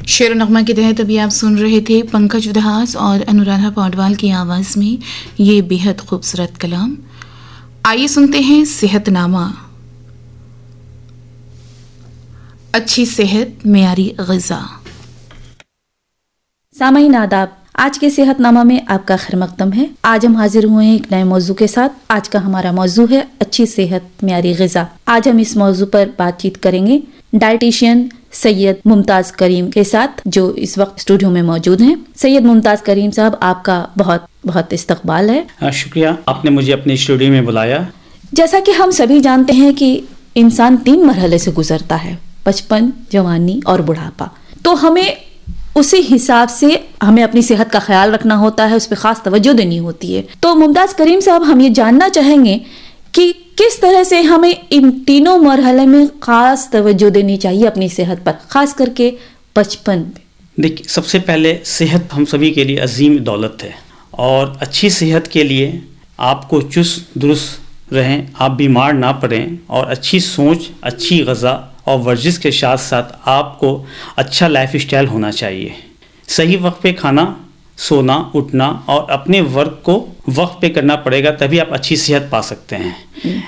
शेर नगमा के तहत अभी आप सुन रहे थे पंकज उदास और अनुराधा पौडवाल की आवाज में ये बेहद खूबसूरत कलाम। आइए सुनते हैं सेहतनामा। अच्छी सेहत मेयारी ग़िज़ा। सामईन आदाब, आज के सेहतनामा में आपका खैर मकदम है। आज हम हाजिर हुए हैं एक नए मौजू के साथ। आज का हमारा मौजू है अच्छी सेहत मेयारी ग़िज़ा। आज हम इस मौजू पर बातचीत करेंगे डाइटिशियन सैयद मुमताज़ करीम के साथ, जो इस वक्त स्टूडियो में मौजूद हैं। सैयद मुमताज़ करीम साहब, आपका बहुत बहुत इस्तकबाल है। शुक्रिया, आपने मुझे अपने स्टूडियो में बुलाया। जैसा कि हम सभी जानते हैं कि इंसान 3 मरहले से गुजरता है, बचपन, जवानी और बुढ़ापा। तो हमें उसी हिसाब से हमें अपनी सेहत का ख्याल रखना होता है, उस पर खास तवज्जो देनी होती है। तो मुमताज़ करीम साहब, हम ये जानना चाहेंगे कि किस तरह से हमें इन तीनों मरहले में खास तवज्जो देनी चाहिए अपनी सेहत पर, खास करके बचपन में। देखिए, सबसे पहले सेहत हम सभी के लिए अजीम दौलत है और अच्छी सेहत के लिए आपको चुस्त दुरुस्त रहें, आप बीमार ना पड़ें और अच्छी सोच, अच्छी ग़िज़ा और वर्जिश के साथ साथ आपको अच्छा लाइफ स्टाइल होना चाहिए। सही वक्त पे खाना, सोना, उठना और अपने वर्क को वक्त पे करना पड़ेगा, तभी आप अच्छी सेहत पा सकते हैं।